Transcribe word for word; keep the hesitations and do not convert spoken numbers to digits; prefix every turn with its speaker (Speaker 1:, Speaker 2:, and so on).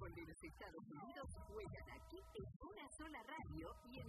Speaker 1: fútbol de los Estados Unidos juegan aquí en una sola radio y en